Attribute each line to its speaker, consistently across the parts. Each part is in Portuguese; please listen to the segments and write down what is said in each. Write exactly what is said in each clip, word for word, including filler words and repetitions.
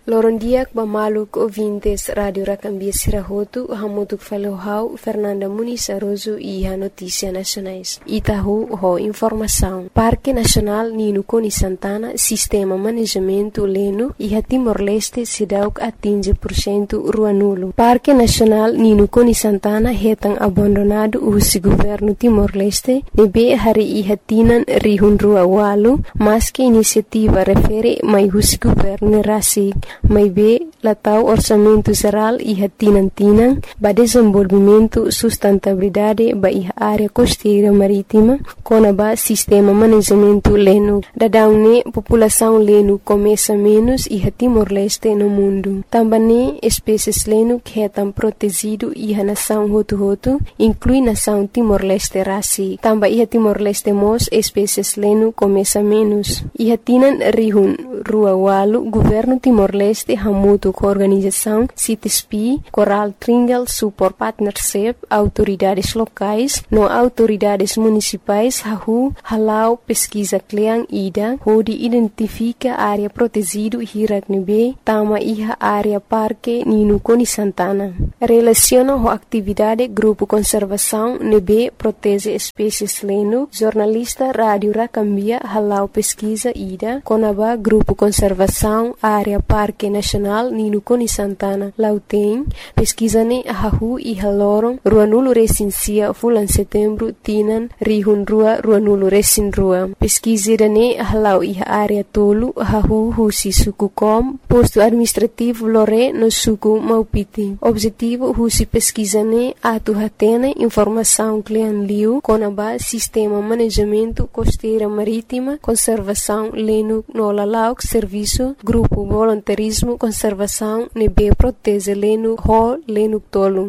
Speaker 1: Lorondiak Bamaluk ouvintes Rádio Racambia Sirahotu, Hamutuk Falohau, Fernanda Muniz Aroso e a Notícia Nacionais. Itahu, ho informação. Parque Nacional Nino Coni Santana, Sistema Manejamento Leno e a Timor-Leste Sidauk atinge por cento rua nulo. Parque Nacional Nino Coni Santana retan abandonado o governo Timor-Leste, nebe hari ihatinan rihun rua walu, mas que iniciativa refere mai o governo Rasig. Mai be latau orçamento geral e hatinantinang ba desenvolvimento sustentabilidade ba iha área costeira marítima com ba sistema manejamento leno. Dadaune população leno começa menos e Timor-Leste no mundo. Também espécies leno que estão protegido e a nação hotu-hotu inclui nação Timor-Leste rasi. Também iha Timor-Leste mos espécies leno começa menos. E hatinan rihun rua walu governo Timor-Leste hamutu com organização C T S P, Coral Triangle Support Partnership, autoridades locais, no autoridades municipais, hahu, halau pesquisa kleang ida, hodi identifica área protegido hiraknebe, tama iha área parque Nino Coni Santana. Relaciona ho atividade grupo conservação nebe protege espécies leno, jornalista Rádio Racambia halau pesquisa ida, conaba grupo conservação área parque Nacional Nino Coni Santana. Lauteng, pesquisane ahahu e haloron, rua nulo recensia fulan setembro tinan rihun rua rua nulo recin rua. Pesquisirane ahalau iha área tolu ahahu husi suku kom, posto administrativo lore no suku maupiti. Objetivo husi pesquisane atu hatene informação klian liu konaba sistema manejamento costeira marítima, conservação leno no lalauk serviço, grupo voluntarismo conservação nebe protege leno ho leno tolu.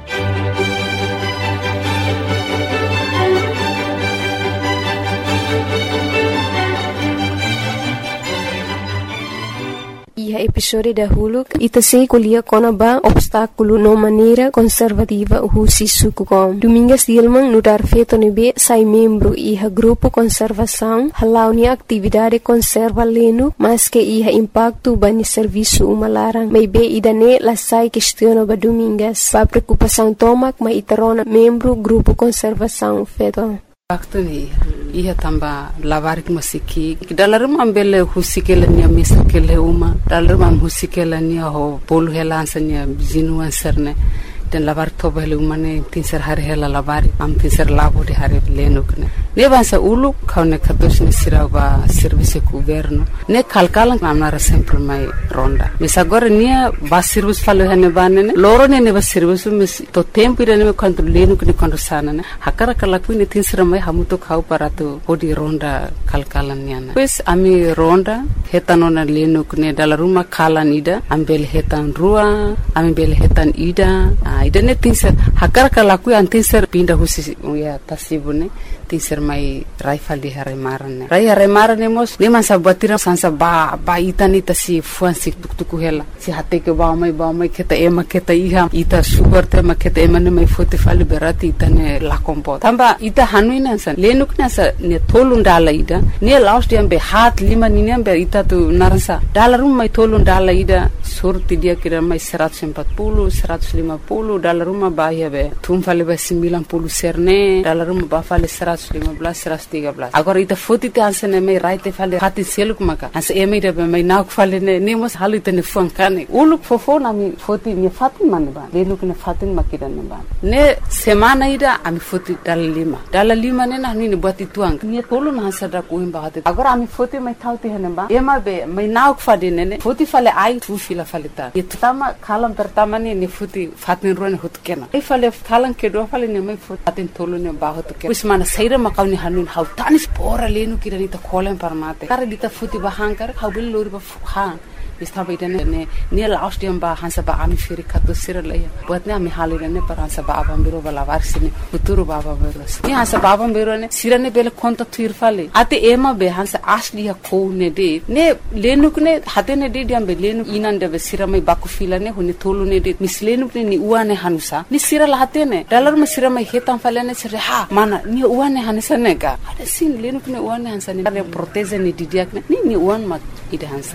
Speaker 1: E a episódio da Huluk ita se colhia conaba obstáculo no maneira conservativa husi sukukom. Domingas Dilman no dar feito nebe sai membro e a grupo conservação halau ni atividade conserva leno mas que iha impacto bani serviço umalarang. Mai be idane la sai questiona ba domingas. Ba preocupação tomak mai itarona membro grupo conservação feito.
Speaker 2: Waktu ni ia tamba lavarik masiki dalam ambele husikela ni misa kele uma dalam am husikela ni ho polu helansa ni zinu anserne dan lavar toba hele umane tinser hari hela lavari am tinser lavo de hari lenukne ne bansa ulu kaune kados ni siraba service governo ne kalkalan amnara sempre mai ronda mesa agora nia ba service falo hene banene loro ne ne ba service mes to tempo ire ne quanto lenukne quando sana ne hakara kala kuine tinser mai hamuto khau paratu odi ronda kalkalan niana pues ami ronda hetanona lenukne dala ruma kalan ida ambel hetan rua ambel hetan ida ida ne tinser hakara kala ku antinser pinda husi ya tasibune tinser mai raifal di hari marane rai hari marane mos ne man sabatira sansa ba ba itani tasi fuansi tuktuku hela si hate ke ba mai ba mai keta ema keta iha ita sugar te ma keta ema ne mai fote fali berati itane la kompo tamba ita hanuina san lenuk na sa ne tolun dala ida ne last diam be hat lima ni ne be ita tu narasa dala rum mai tolun dala ida surti dia kira mai seratus empat puluh seratus lima puluh dala ruma ba ya be tum fali be sembilan puluh serne dala ruma ba fali seratus lima belas seratus tiga belas agora ita foto te ansene mai raite fale hati seluk maka as eme de mai nauk fale ne nemos halite ne fuankane uluk fofo na mi foto ni fatin man ba lenuk ne fatin makidan ba ne semana ida ami foto dal lima dal lima ne na ni buat tuang ni tolu na sada ko imba hati agora ami foto mai thauti hene ba ema be mai nauk fade ne ne foto fale ai tu fila fale ta itama kalam pertama ne ne foto fatin ron hot kena e fale kalan ke do fale ne mai foto fatin tolu ne ba hot kena usmana saira makawni hanun hau tanis pora lenu kira dita kolen parmate kare dita futi bahangkar hau bil lori ba han istaba idane ne ne last diam ba hansa ba ami firi kato sira laya buat ne ami halire ne par hansa ba abam biro bala varsine uturu baba biro ne hansa ba abam biro ne sira ne bele konta tuir fale ate ema be hansa asli ha ko ne de ne lenu ne hate ne de diam be lenu inan de be sira mai baku fila ne hone tolu ne de mislenu ne ni uane hanusa ni sira la hate ne dalar me sira mai hetan fale ne sira ha mana ni uane hanusa ne ga ada sin lenu ne uane hansa ne proteze ne didiak ne ni ni uan mak ide hansa ne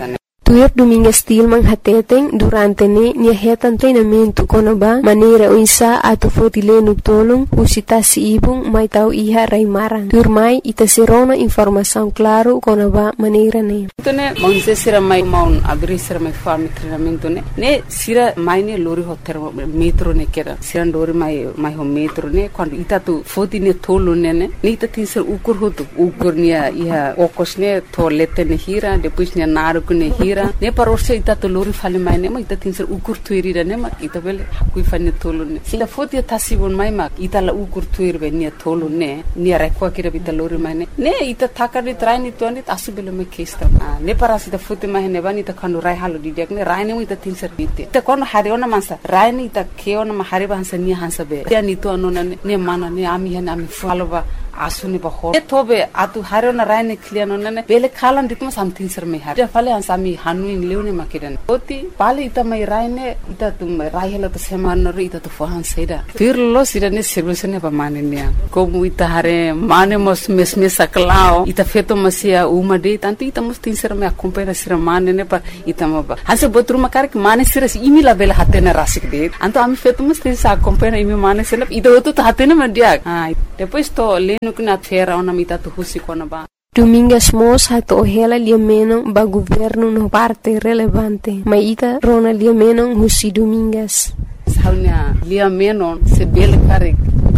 Speaker 1: Tuir Domingas Tilman hateteng durante ne nia hetan treinamento konaba maneira o insa ato fotile tolong usita si ibung mai tau iha raimarang. Tuir mai ita serona informação claro konaba maneira ne.
Speaker 2: Tone monse sira mai maun abri sira mai fami treinamento ne. Ne sira mai ne lori hotel metro ne kera. Sira lori mai mai ho metro ne quando ita tu foti ne tolo ne ne. Ne ita tin sir ukur hotu ukur nia iha okos ne to lete ne hira depois ne naruku ne hira. Ne parorse ita to lori fale mai ne ma ita tin sir ukur tuiri ne ma ita bele hakui fane tolo ne. Sila foti tasibon mai ma ita la ukur tuiri be nia tolo ne nia rekwa kira bita lori mai ne. Ne ita takari trai ni tuani asu bele me kesta. Ne parasi ita foti mai ne bani ita kanu rai halu didiak ne rai ne ita tin sir bite. Ita kono hari ona mansa rai ne ita keo na ma hari ba hansa nia hansa be. Dia ni tu anona ne ne mana ne ami hene ami faloba asuni ba ho. Ne tobe atu hari ona rai ne klian ona ne bele kalan ditma something sir me hari. Dia fale hansa ami hanu in leune makidan. Oti pale ita mai rai ne ita tu rai hela to semana ri ita tu fohan seda. Firlo sira ne servisene ba mane nia. Como ita hare mane mos mes mes aklao ita feto masia uma de tanto ita mos tin sira me acompanha sira mane ne pa ita ma ba. Hansa botru makar que mane sira imi la bela hatena rasik de. Anto ami feto mos tin sa acompanha imi mane sira ita oto to hatena ma dia. Ah depois to leno que na fera ona mita tu husi kona ba.
Speaker 1: Domingas Mos hato hela liamenon ba governo no parte relevante. Maita rona liamenon husi Domingas.
Speaker 2: Saunya liamenon se bele kare